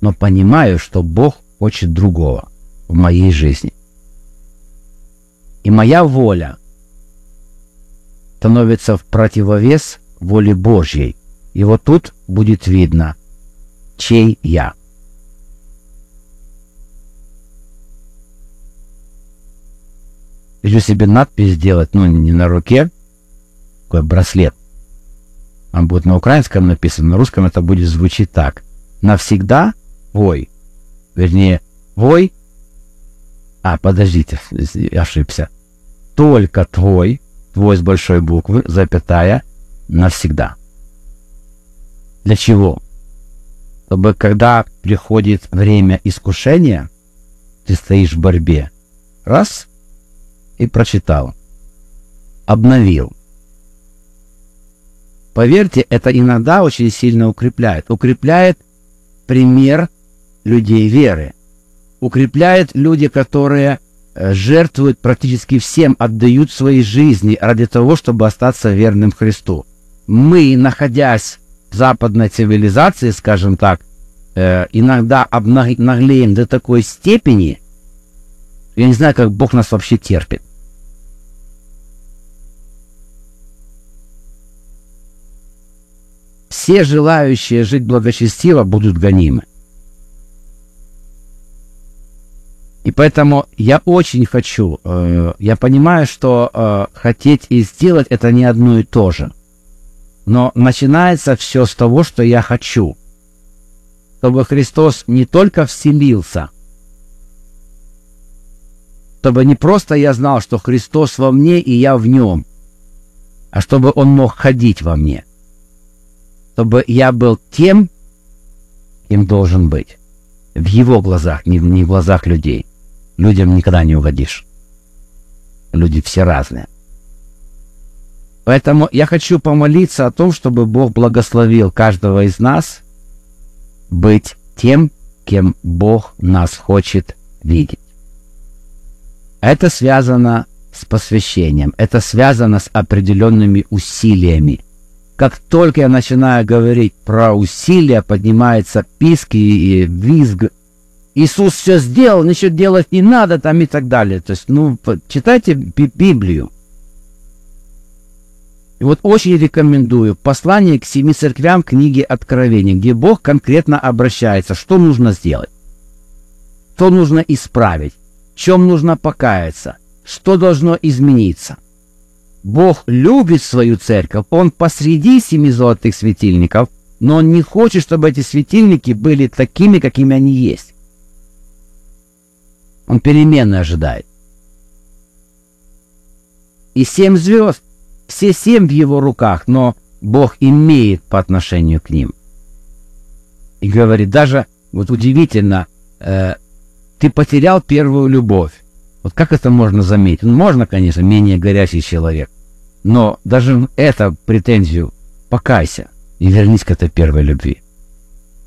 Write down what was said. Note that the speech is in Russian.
но понимаю, что Бог хочет другого в моей жизни. И моя воля становится в противовес воле Божьей. И вот тут будет видно, чей я. Хочу себе надпись сделать, не на руке, такой браслет. Он будет на украинском написан, на русском это будет звучить так. Навсегда твой. Вернее, твой. Подождите, я ошибся. Только твой с большой буквы, запятая, навсегда. Для чего? Чтобы когда приходит время искушения, ты стоишь в борьбе. Раз, и прочитал. Обновил. Поверьте, это иногда очень сильно укрепляет. Укрепляет пример людей веры. Укрепляет люди, которые жертвуют практически всем, отдают свои жизни ради того, чтобы остаться верным Христу. Мы, находясь в западной цивилизации, скажем так, иногда обнаглеем до такой степени, я не знаю, как Бог нас вообще терпит. Все желающие жить благочестиво будут гонимы. И поэтому я очень хочу, я понимаю, что хотеть и сделать это не одно и то же. Но начинается все с того, что я хочу. Чтобы Христос не только вселился, чтобы не просто я знал, что Христос во мне и я в нем, а чтобы Он мог ходить во мне. Чтобы я был тем, кем должен быть. В Его глазах, не в глазах людей. Людям никогда не угодишь. Люди все разные. Поэтому я хочу помолиться о том, чтобы Бог благословил каждого из нас быть тем, кем Бог нас хочет видеть. Это связано с посвящением, это связано с определенными усилиями. Как только я начинаю говорить про усилия, поднимается писк и визг. Иисус все сделал, ничего делать не надо там и так далее. То есть, читайте Библию. И вот очень рекомендую послание к 7 церквям книги Откровения, где Бог конкретно обращается, что нужно сделать, что нужно исправить, в чем нужно покаяться, что должно измениться. Бог любит свою церковь, Он посреди 7 золотых светильников, но Он не хочет, чтобы эти светильники были такими, какими они есть. Он перемены ожидает. И 7 звезд, все 7 в Его руках, но Бог имеет по отношению к ним. И говорит, даже, вот удивительно, ты потерял первую любовь. Вот как это можно заметить? Можно, конечно, менее горячий человек, но даже эту претензию покайся и вернись к этой первой любви.